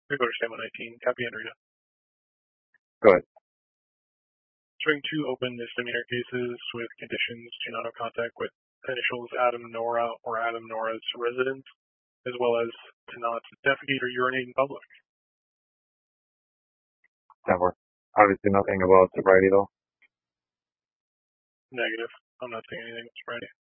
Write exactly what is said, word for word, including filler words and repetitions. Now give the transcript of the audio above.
We go to Statement nineteen. Copy and read it. Go ahead. String two open misdemeanor cases with conditions to not have contact with initials Adam Nora or Adam Nora's residence, as well as to not defecate or urinate in public. That works. Obviously nothing about sobriety though. Negative. I'm not saying anything about sobriety.